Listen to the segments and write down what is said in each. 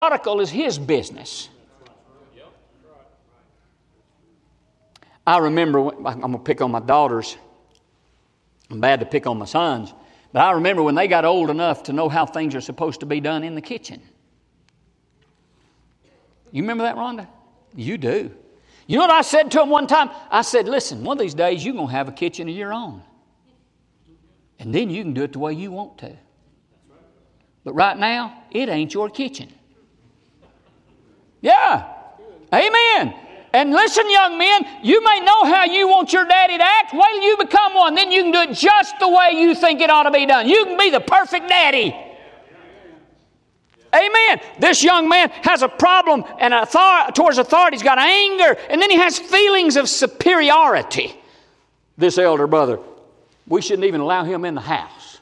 prodigal is his business. I remember, I'm going to pick on my daughters. I'm bad to pick on my sons. But I remember when they got old enough to know how things are supposed to be done in the kitchen. You remember that, Rhonda? You do. You know what I said to them one time? I said, listen, one of these days you're going to have a kitchen of your own. And then you can do it the way you want to. But right now, it ain't your kitchen. Yeah. Amen. And listen, young men, you may know how you want your daddy to act. Wait till you become one. Then you can do it just the way you think it ought to be done. You can be the perfect daddy. Amen. This young man has a problem and towards authority. He's got anger. And then he has feelings of superiority. This elder brother, we shouldn't even allow him in the house.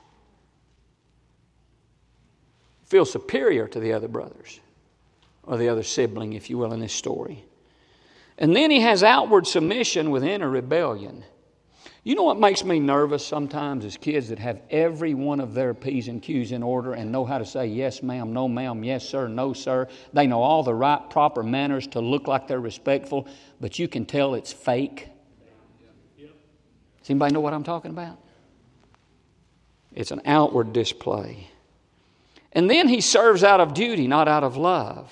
Feels superior to the other brothers. Or the other sibling, if you will, in this story. And then he has outward submission with inner rebellion. You know what makes me nervous sometimes is kids that have every one of their P's and Q's in order and know how to say yes ma'am, no ma'am, yes sir, no sir. They know all the right proper manners to look like they're respectful, but you can tell it's fake. Does anybody know what I'm talking about? It's an outward display. And then he serves out of duty, not out of love.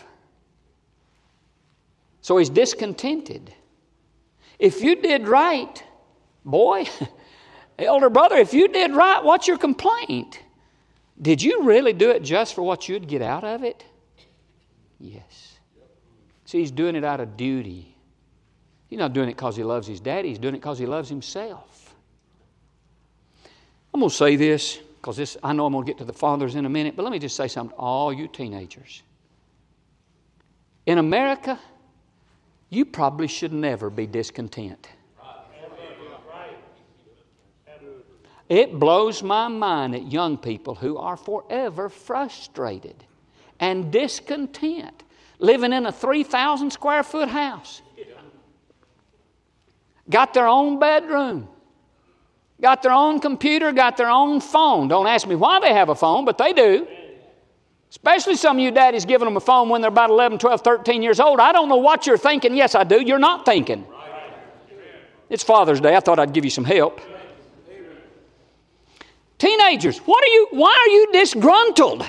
So he's discontented. If you did right, boy, elder brother, if you did right, what's your complaint? Did you really do it just for what you'd get out of it? Yes. See, he's doing it out of duty. He's not doing it because he loves his daddy. He's doing it because he loves himself. I'm going to say this, because I know I'm going to get to the fathers in a minute, but let me just say something to all you teenagers. In America, you probably should never be discontent. It blows my mind at young people who are forever frustrated and discontent, living in a 3,000 square foot house. Got their own bedroom. Got their own computer, got their own phone. Don't ask me why they have a phone, but they do. Especially some of you daddies giving them a phone when they're about 11, 12, 13 years old. I don't know what you're thinking. Yes, I do. You're not thinking. It's Father's Day. I thought I'd give you some help. Teenagers, why are you disgruntled?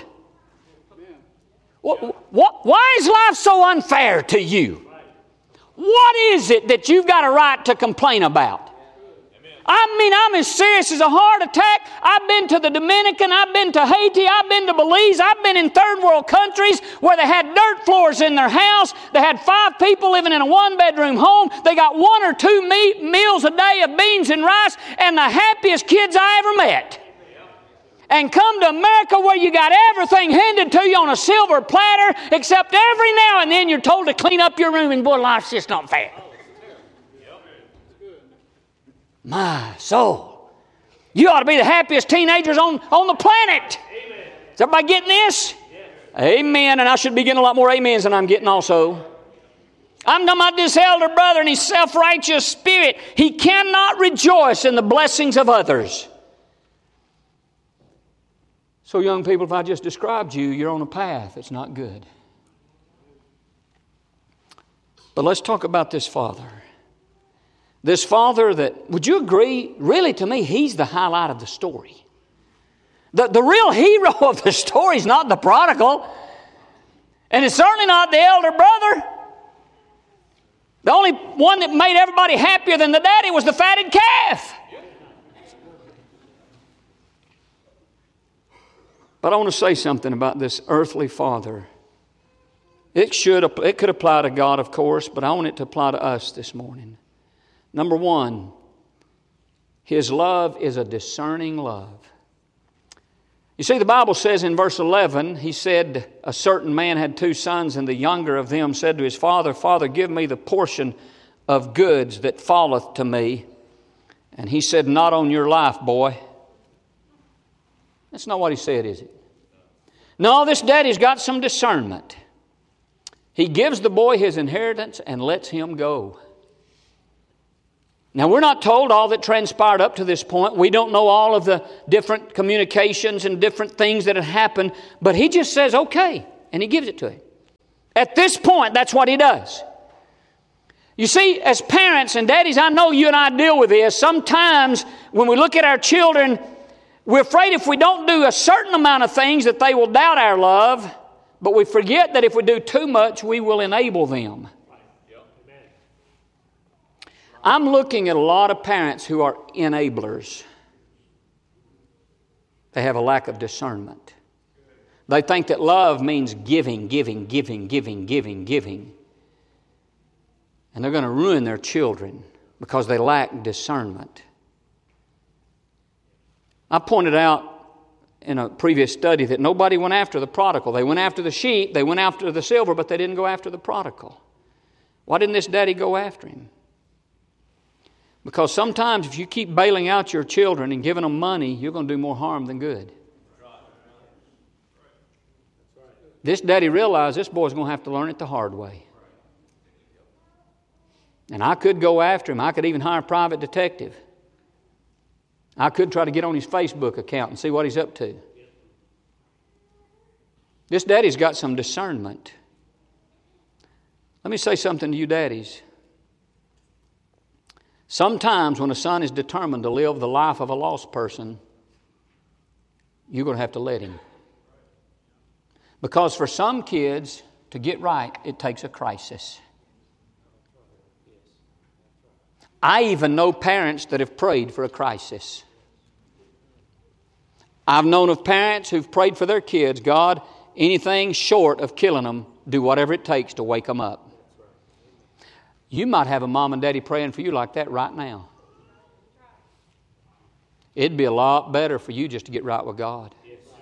Why is life so unfair to you? What is it that you've got a right to complain about? I mean, I'm as serious as a heart attack. I've been to the Dominican. I've been to Haiti. I've been to Belize. I've been in third world countries where they had dirt floors in their house. They had 5 people living in a 1-bedroom home. They got 1 or 2 meals a day of beans and rice, and the happiest kids I ever met. And come to America where you got everything handed to you on a silver platter, except every now and then you're told to clean up your room, and boy, life's just not fair. My soul. You ought to be the happiest teenagers on the planet. Amen. Is everybody getting this? Yes. Amen. And I should be getting a lot more amens than I'm getting also. I'm talking about this elder brother and his self-righteous spirit. He cannot rejoice in the blessings of others. So young people, if I just described you, you're on a path that's not good. But let's talk about this father. This father that, would you agree, really to me, he's the highlight of the story. The real hero of the story is not the prodigal. And it's certainly not the elder brother. The only one that made everybody happier than the daddy was the fatted calf. But I want to say something about this earthly father. It could apply to God, of course, but I want it to apply to us this morning. Number 1, his love is a discerning love. You see, the Bible says in verse 11, he said, a certain man had 2 sons, and the younger of them said to his father, Father, give me the portion of goods that falleth to me. And he said, not on your life, boy. That's not what he said, is it? No, this daddy's got some discernment. He gives the boy his inheritance and lets him go. Now, we're not told all that transpired up to this point. We don't know all of the different communications and different things that had happened. But he just says, okay, and he gives it to him. At this point, that's what he does. You see, as parents and daddies, I know you and I deal with this. Sometimes when we look at our children, we're afraid if we don't do a certain amount of things that they will doubt our love, but we forget that if we do too much, we will enable them. I'm looking at a lot of parents who are enablers. They have a lack of discernment. They think that love means giving. And they're going to ruin their children because they lack discernment. I pointed out in a previous study that nobody went after the prodigal. They went after the sheep, they went after the silver, but they didn't go after the prodigal. Why didn't this daddy go after him? Because sometimes if you keep bailing out your children and giving them money, you're going to do more harm than good. This daddy realized this boy's going to have to learn it the hard way. And I could go after him. I could even hire a private detective. I could try to get on his Facebook account and see what he's up to. This daddy's got some discernment. Let me say something to you daddies. Sometimes when a son is determined to live the life of a lost person, you're going to have to let him. Because for some kids to get right, it takes a crisis. I even know parents that have prayed for a crisis. I've known of parents who've prayed for their kids, God, anything short of killing them, do whatever it takes to wake them up. You might have a mom and daddy praying for you like that right now. It'd be a lot better for you just to get right with God.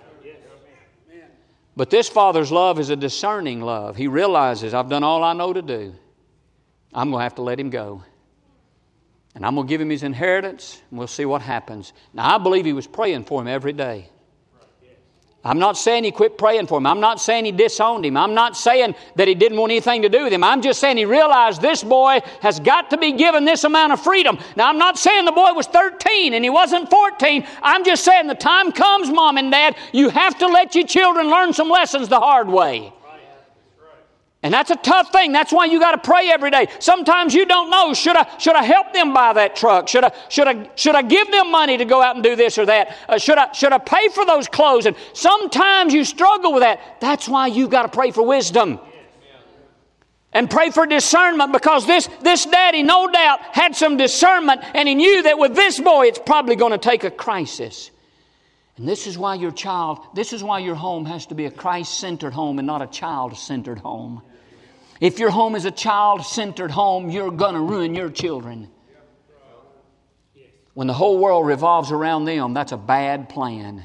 But this father's love is a discerning love. He realizes, I've done all I know to do. I'm going to have to let him go. And I'm going to give him his inheritance, and we'll see what happens. Now, I believe he was praying for him every day. I'm not saying he quit praying for him. I'm not saying he disowned him. I'm not saying that he didn't want anything to do with him. I'm just saying he realized this boy has got to be given this amount of freedom. Now, I'm not saying the boy was 13 and he wasn't 14. I'm just saying the time comes, Mom and Dad, you have to let your children learn some lessons the hard way. And that's a tough thing. That's why you got to pray every day. Sometimes you don't know, should I help them buy that truck? Should I give them money to go out and do this or that? Should I pay for those clothes? And sometimes you struggle with that. That's why you got to pray for wisdom. And pray for discernment, because this daddy no doubt had some discernment, and he knew that with this boy it's probably going to take a crisis. And this is why your home has to be a Christ-centered home and not a child-centered home. If your home is a child-centered home, you're going to ruin your children. When the whole world revolves around them, that's a bad plan.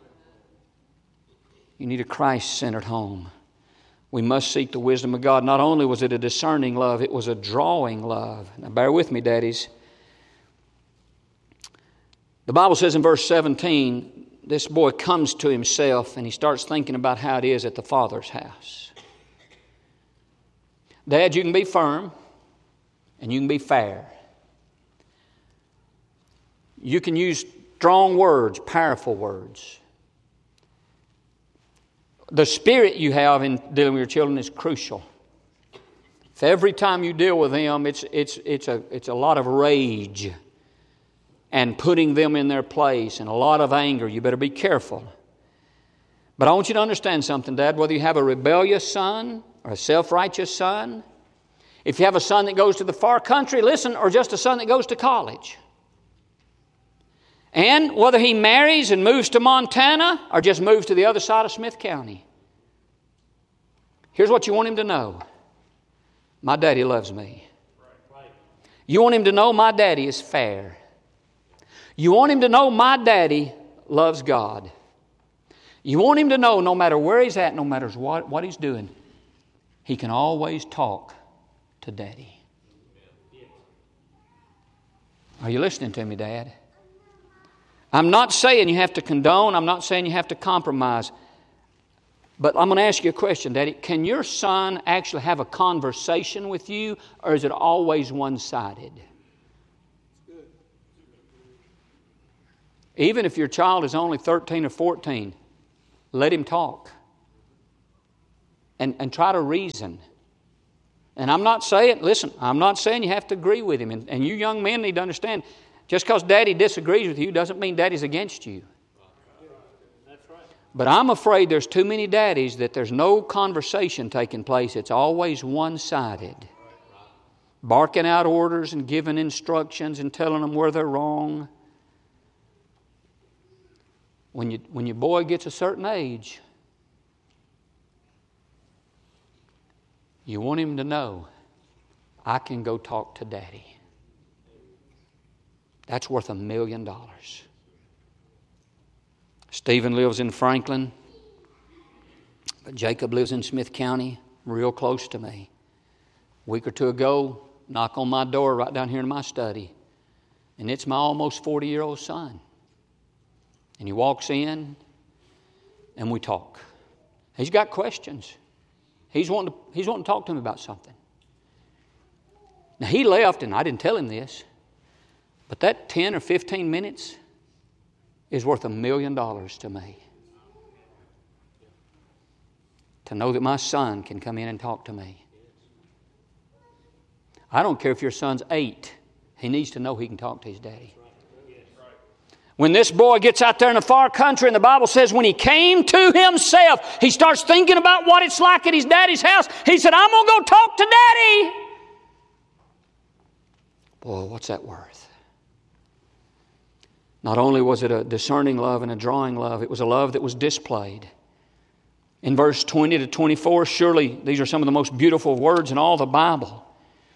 You need a Christ-centered home. We must seek the wisdom of God. Not only was it a discerning love, it was a drawing love. Now bear with me, daddies. The Bible says in verse 17, this boy comes to himself and he starts thinking about how it is at the Father's house. Dad, you can be firm and you can be fair. You can use strong words, powerful words. The spirit you have in dealing with your children is crucial. If every time you deal with them, it's a lot of rage and putting them in their place and a lot of anger, you better be careful. But I want you to understand something, Dad. Whether you have a rebellious son or a self-righteous son, if you have a son that goes to the far country, listen, or just a son that goes to college, and whether he marries and moves to Montana or just moves to the other side of Smith County, here's what you want him to know. My daddy loves me. You want him to know my daddy is fair. You want him to know my daddy loves God. You want him to know no matter where he's at, no matter what he's doing, he can always talk to Daddy. Are you listening to me, Dad? I'm not saying you have to condone. I'm not saying you have to compromise. But I'm going to ask you a question, Daddy. Can your son actually have a conversation with you, or is it always one-sided? Even if your child is only 13 or 14, let him talk. and try to reason. And I'm not saying you have to agree with him. And you young men need to understand, just because Daddy disagrees with you doesn't mean Daddy's against you. But I'm afraid there's too many daddies that there's no conversation taking place. It's always one-sided. Barking out orders and giving instructions and telling them where they're wrong. When your boy gets a certain age, you want him to know, I can go talk to Daddy. That's worth $1 million. Stephen lives in Franklin, but Jacob lives in Smith County, real close to me. A week or two ago, knock on my door right down here in my study, and it's my almost 40-year-old son. And he walks in, and we talk. He's got questions. He's wanting to talk to me about something. Now, he left, and I didn't tell him this, but that 10 or 15 minutes is worth $1 million to me. To know that my son can come in and talk to me. I don't care if your son's 8. He needs to know he can talk to his daddy. When this boy gets out there in a far country, and the Bible says when he came to himself, he starts thinking about what it's like at his daddy's house. He said, I'm going to go talk to Daddy. Boy, what's that worth? Not only was it a discerning love and a drawing love, it was a love that was displayed. In verse 20 to 24, surely these are some of the most beautiful words in all the Bible.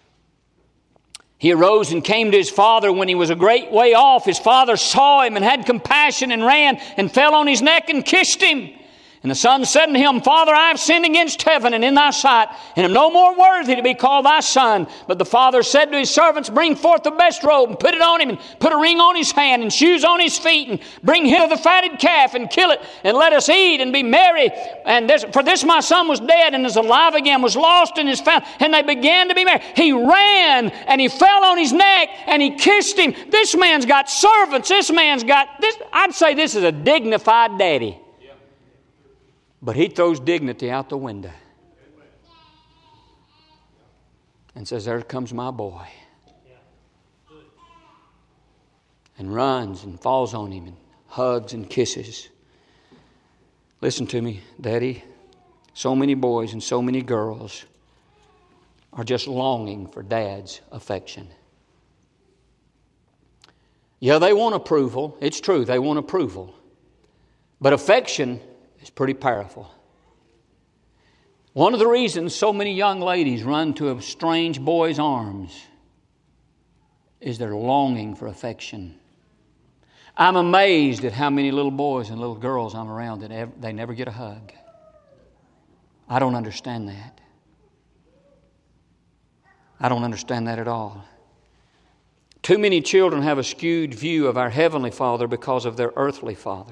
He arose and came to his father when he was a great way off. His father saw him and had compassion and ran and fell on his neck and kissed him. And the son said unto him, Father, I have sinned against heaven and in thy sight, and am no more worthy to be called thy son. But the father said to his servants, Bring forth the best robe and put it on him, and put a ring on his hand and shoes on his feet, and bring hither the fatted calf and kill it, and let us eat and be merry. And for this my son was dead and is alive again, was lost and is found. And they began to be merry. He ran and he fell on his neck and he kissed him. This man's got servants. This man's got this. I'd say this is a dignified daddy. But he throws dignity out the window and says, there comes my boy. And runs and falls on him and hugs and kisses. Listen to me, Daddy. So many boys and so many girls are just longing for Dad's affection. Yeah, they want approval. It's true, they want approval. But affection is pretty powerful. One of the reasons so many young ladies run to a strange boy's arms is they're longing for affection. I'm amazed at how many little boys and little girls I'm around that they never get a hug. I don't understand that. I don't understand that at all. Too many children have a skewed view of our Heavenly Father because of their earthly father.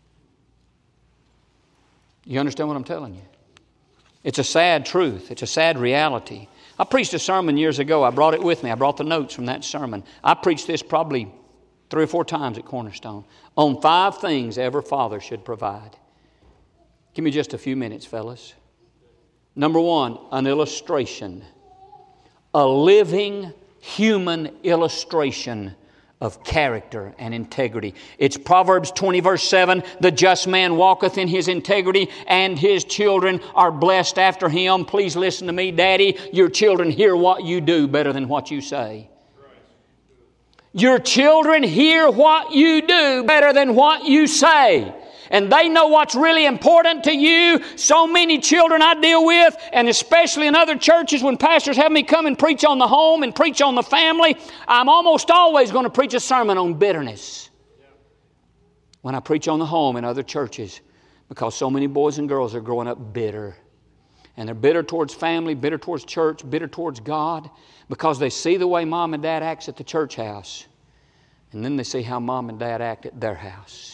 You understand what I'm telling you? It's a sad truth. It's a sad reality. I preached a sermon years ago. I brought it with me. I brought the notes from that sermon. I preached this probably 3 or 4 times at Cornerstone on 5 things every father should provide. Give me just a few minutes, fellas. Number 1, an illustration. A living human illustration of character and integrity. It's Proverbs 20 verse 7. The just man walketh in his integrity, and his children are blessed after him. Please listen to me, Daddy. Your children hear what you do better than what you say. Your children hear what you do better than what you say. And they know what's really important to you. So many children I deal with, and especially in other churches when pastors have me come and preach on the home and preach on the family, I'm almost always going to preach a sermon on bitterness when I preach on the home in other churches, because so many boys and girls are growing up bitter. And they're bitter towards family, bitter towards church, bitter towards God, because they see the way mom and dad acts at the church house. And then they see how mom and dad act at their house.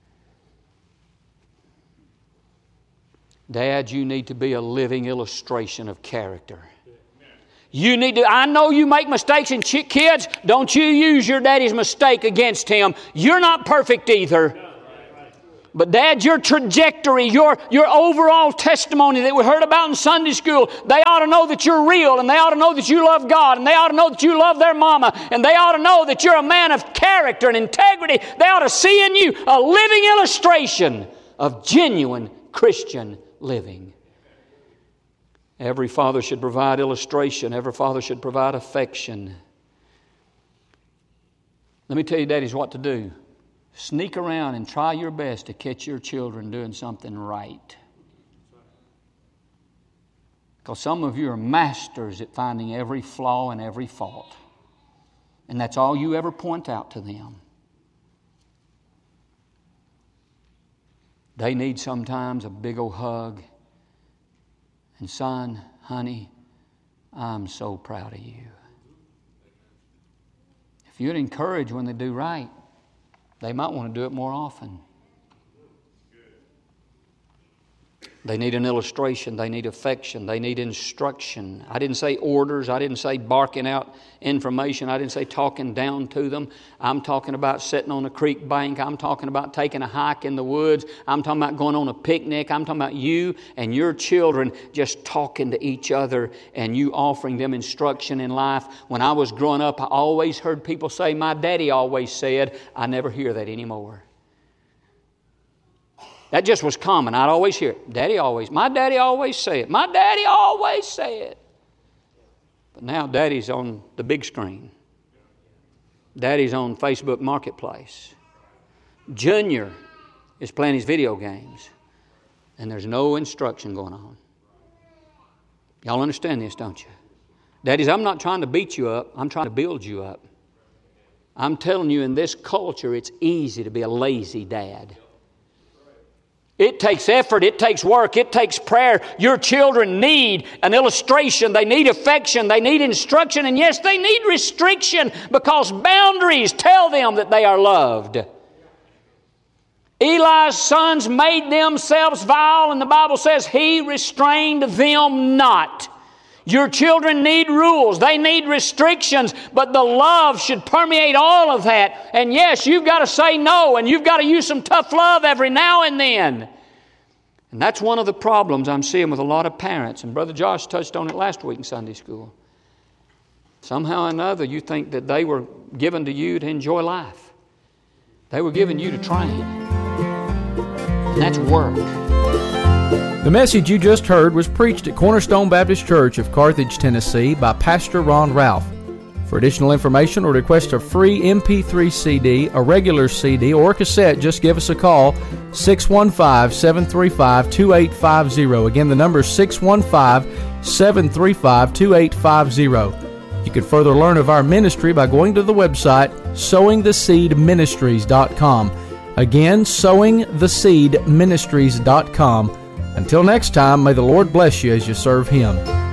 Dad, you need to be a living illustration of character. You need to, I know you make mistakes, and kids, don't you use your daddy's mistake against him. You're not perfect either. But Dad, your trajectory, your overall testimony that we heard about in Sunday school, they ought to know that you're real, and they ought to know that you love God, and they ought to know that you love their mama, and they ought to know that you're a man of character and integrity. They ought to see in you a living illustration of genuine Christian living. Every father should provide illustration. Every father should provide affection. Let me tell you, daddies, what to do. Sneak around and try your best to catch your children doing something right. Because some of you are masters at finding every flaw and every fault. And that's all you ever point out to them. They need sometimes a big old hug. And son, honey, I'm so proud of you. If you'd encourage when they do right, they might want to do it more often. They need an illustration. They need affection. They need instruction. I didn't say orders. I didn't say barking out information. I didn't say talking down to them. I'm talking about sitting on a creek bank. I'm talking about taking a hike in the woods. I'm talking about going on a picnic. I'm talking about you and your children just talking to each other and you offering them instruction in life. When I was growing up, I always heard people say, my daddy always said. I never hear that anymore. That just was common. I'd always hear it. My daddy always said. My daddy always said. But now daddy's on the big screen. Daddy's on Facebook Marketplace. Junior is playing his video games. And there's no instruction going on. Y'all understand this, don't you? Daddies, I'm not trying to beat you up. I'm trying to build you up. I'm telling you, in this culture, it's easy to be a lazy dad. It takes effort, it takes work, it takes prayer. Your children need an illustration, they need affection, they need instruction, and yes, they need restriction because boundaries tell them that they are loved. Eli's sons made themselves vile, and the Bible says he restrained them not. Your children need rules. They need restrictions. But the love should permeate all of that. And yes, you've got to say no. And you've got to use some tough love every now and then. And that's one of the problems I'm seeing with a lot of parents. And Brother Josh touched on it last week in Sunday school. Somehow or another, you think that they were given to you to enjoy life. They were given you to train. And that's work. The message you just heard was preached at Cornerstone Baptist Church of Carthage, Tennessee by Pastor Ron Ralph. For additional information or request a free MP3 CD, a regular CD, or cassette, just give us a call, 615-735-2850. Again, the number is 615-735-2850. You can further learn of our ministry by going to the website, sowingtheseedministries.com. Again, sowingtheseedministries.com. Until next time, may the Lord bless you as you serve Him.